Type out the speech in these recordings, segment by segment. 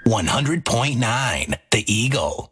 100.9 The Eagle.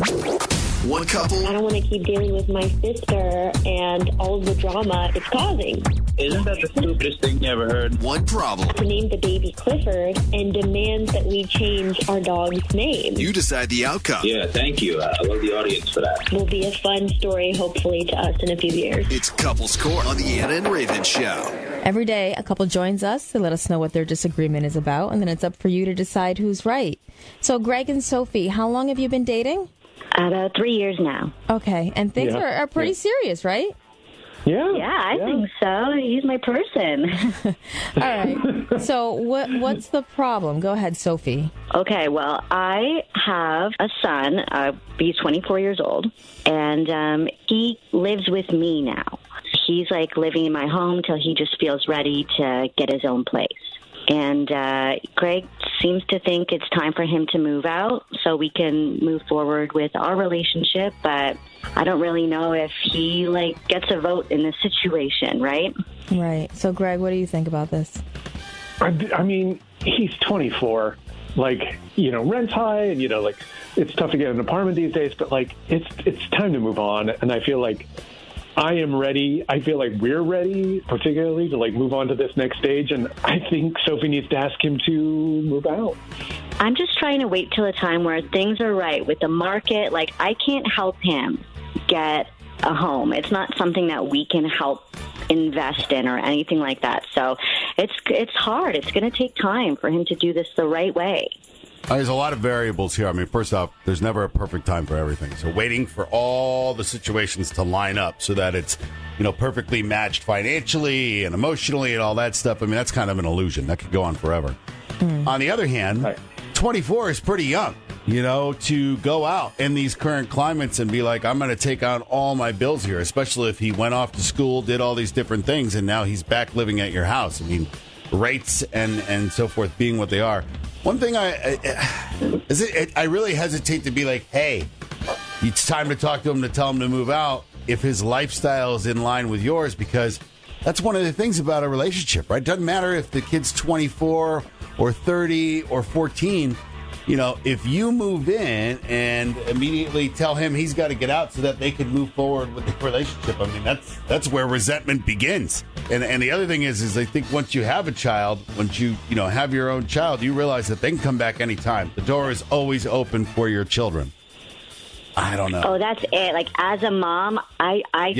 One couple. I don't want to keep dealing with my sister and all of the drama it's causing. Isn't that the stupidest thing you ever heard? One problem. To name the baby Clifford and demand that we change our dog's name. You decide the outcome. Yeah, thank you. I love the audience for that. Will be a fun story, hopefully, to us in a few years. It's Couples Court on the Anna and Raven Show. Every day, a couple joins us to let us know what their disagreement is about, and then it's up for you to decide who's right. So, Greg and Sophie, how long have you been dating? About 3 years now. Okay, and things are pretty serious, right? Yeah, I think so. He's my person. All right. So what's the problem? Go ahead, Sophie. Okay, well, I have a son. He's 24 years old, and he lives with me now. He's like living in my home till he just feels ready to get his own place. And Greg seems to think it's time for him to move out so we can move forward with our relationship. But I don't really know if he gets a vote in this situation, right? Right. So, Greg, what do you think about this? I mean, he's 24. Rent's high, and it's tough to get an apartment these days. But it's time to move on. And I feel like I am ready. I feel like we're ready, particularly to move on to this next stage. And I think Sophie needs to ask him to move out. I'm just trying to wait till a time where things are right with the market. I can't help him get a home. It's not something that we can help invest in or anything like that. So it's hard. It's going to take time for him to do this the right way. There's a lot of variables here. I mean, first off, there's never a perfect time for everything. So waiting for all the situations to line up so that it's, perfectly matched financially and emotionally and all that stuff. I mean, that's kind of an illusion. That could go on forever. On the other hand, 24 is pretty young, to go out in these current climates and be like, I'm going to take on all my bills here, especially if he went off to school, did all these different things, and now he's back living at your house. I mean, rates and so forth being what they are. One thing I really hesitate to be like, hey, it's time to talk to him to tell him to move out if his lifestyle is in line with yours, because that's one of the things about a relationship, right? Doesn't matter if the kid's 24 or 30 or 14. If you move in and immediately tell him he's got to get out so that they can move forward with the relationship, I mean, that's where resentment begins. And the other thing is I think once you have a child, once you have your own child, you realize that they can come back anytime. The door is always open for your children. I don't know. Oh, that's it. As a mom, I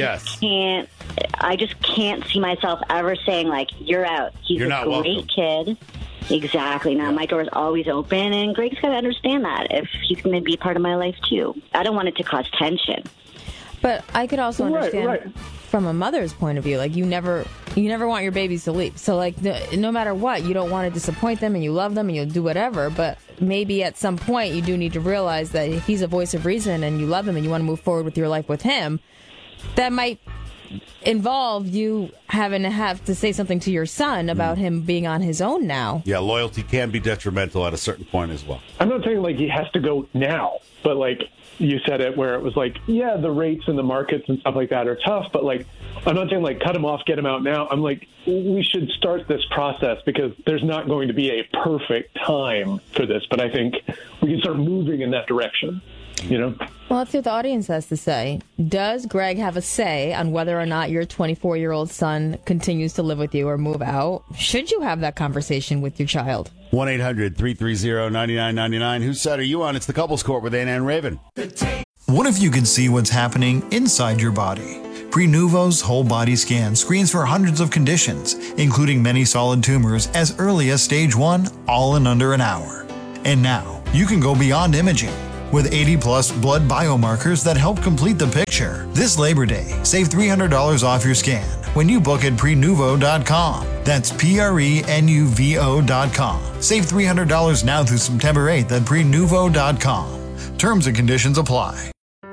just can't see myself ever saying you're out. You're a great kid. Exactly. Now, my door is always open, and Greg's got to understand that if he's going to be part of my life, too. I don't want it to cause tension. But I could also understand from a mother's point of view, you never want your babies to leave. So, no matter what, you don't want to disappoint them, and you love them, and you'll do whatever. But maybe at some point, you do need to realize that if he's a voice of reason, and you love him, and you want to move forward with your life with him, that might involve you having to have to say something to your son about him being on his own now. Yeah, loyalty can be detrimental at a certain point as well. I'm not saying he has to go now, but you said it where it was the rates and the markets and stuff like that are tough, but I'm not saying cut him off, get him out now. I'm we should start this process because there's not going to be a perfect time for this, but I think we can start moving in that direction. Well, let's see what the audience has to say. Does Greg have a say on whether or not your 24-year-old son continues to live with you or move out? Should you have that conversation with your child? 1-800-330-9999. Whose side are you on? It's the Couples Court with Anna and Raven. What if you could see what's happening inside your body? Prenuvo's whole body scan screens for hundreds of conditions, including many solid tumors as early as stage 1, all in under an hour. And now, you can go beyond imaging. With 80-plus blood biomarkers that help complete the picture. This Labor Day, save $300 off your scan when you book at Prenuvo.com. That's Prenuvo.com. Save $300 now through September 8th at Prenuvo.com. Terms and conditions apply.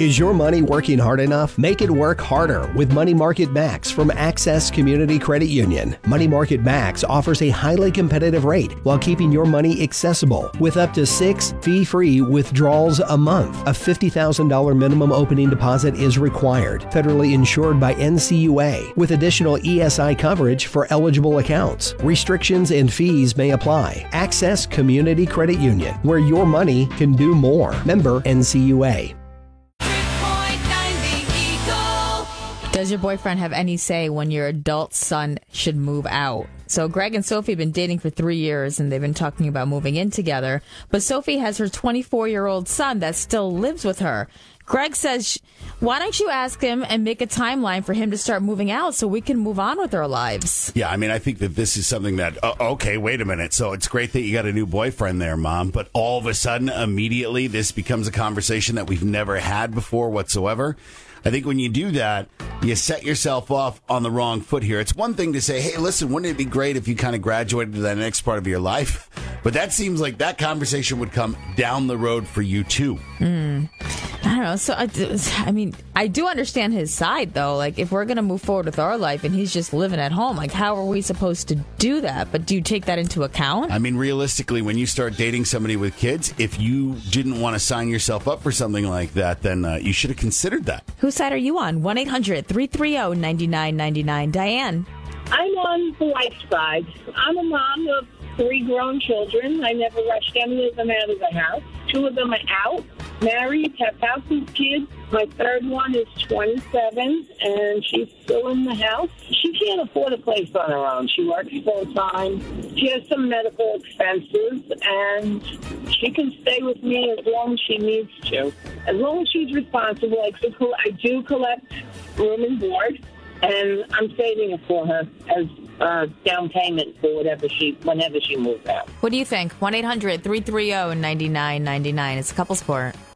Is your money working hard enough? Make it work harder with Money Market Max from Access Community Credit Union. Money Market Max offers a highly competitive rate while keeping your money accessible with up to 6 fee-free withdrawals a month. A $50,000 minimum opening deposit is required. Federally insured by NCUA with additional ESI coverage for eligible accounts. Restrictions and fees may apply. Access Community Credit Union, where your money can do more. Member NCUA. Does your boyfriend have any say when your adult son should move out? So Greg and Sophie have been dating for 3 years, and they've been talking about moving in together. But Sophie has her 24-year-old son that still lives with her. Greg says, why don't you ask him and make a timeline for him to start moving out so we can move on with our lives? Yeah, I mean, I think that this is something that, okay, wait a minute. So it's great that you got a new boyfriend there, Mom, but all of a sudden, immediately, this becomes a conversation that we've never had before whatsoever. I think when you do that, you set yourself off on the wrong foot here. It's one thing to say, hey, listen, wouldn't it be great if you kind of graduated to that next part of your life? But that seems like that conversation would come down the road for you, too. I don't know. So, I mean, I do understand his side, though. Like, if we're going to move forward with our life and he's just living at home, like, how are we supposed to do that? But do you take that into account? I mean, realistically, when you start dating somebody with kids, if you didn't want to sign yourself up for something like that, then you should have considered that. Whose side are you on? 1-800-330-9999. Diane. I'm on the wife's side. I'm a mom of 3 grown children. I never rushed any of them out of the house. 2 of them are out, married, have houses, kids. My third one is 27, and she's still in the house. She can't afford a place on her own. She works full-time. She has some medical expenses, and she can stay with me as long as she needs to. As long as she's responsible. I do collect room and board, and I'm saving it for her as down payment for whenever she moves out. What do you think? 1-800-330-9999. It's a couples court.